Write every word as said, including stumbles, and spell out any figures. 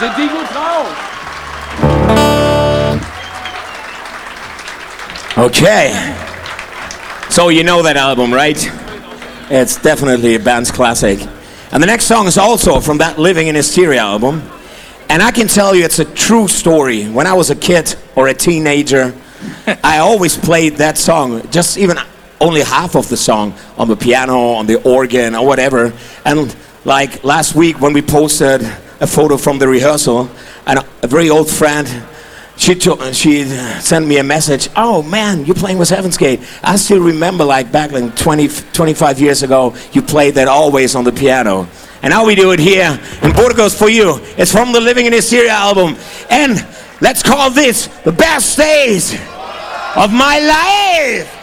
C'est dit Goudreau. Okay. So you know that album, right? It's definitely a band's classic. And the next song is also from that Living in Hysteria album. And I can tell you it's a true story. When I was a kid or a teenager, I always played that song, just even only half of the song, on the piano, on the organ, or whatever. And like last week when we posted a photo from the rehearsal, and a very old friend, she to, she sent me a message. Oh man, you're playing with Heaven's Gate. I still remember, like back in twenty, twenty-five years ago, you played that always on the piano. And now we do it here in Burgos for you. It's from the Living in Hysteria album. And let's call this the best days of my life.